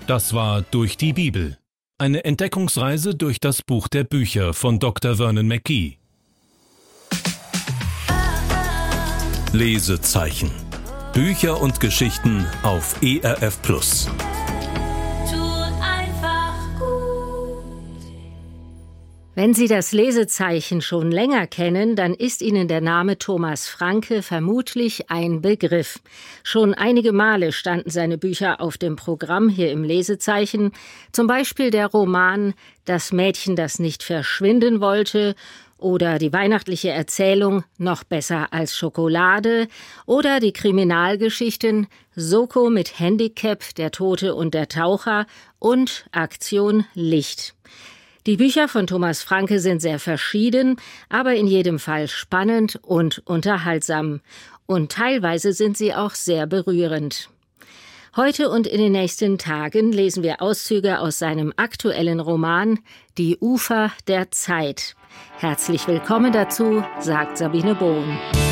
Das war Durch die Bibel. Eine Entdeckungsreise durch das Buch der Bücher von Dr. Vernon McGee. Lesezeichen. Bücher und Geschichten auf ERF+. Wenn Sie das Lesezeichen schon länger kennen, dann ist Ihnen der Name Thomas Francke vermutlich ein Begriff. Schon einige Male standen seine Bücher auf dem Programm hier im Lesezeichen, zum Beispiel der Roman Das Mädchen, das nicht verschwinden wollte oder die weihnachtliche Erzählung Noch besser als Schokolade oder die Kriminalgeschichten Soko mit Handicap, Der Tote und der Taucher und Aktion Licht. Die Bücher von Thomas Francke sind sehr verschieden, aber in jedem Fall spannend und unterhaltsam. Und teilweise sind sie auch sehr berührend. Heute und in den nächsten Tagen lesen wir Auszüge aus seinem aktuellen Roman Die Ufer der Zeit. Herzlich willkommen dazu, sagt Sabine Bohn.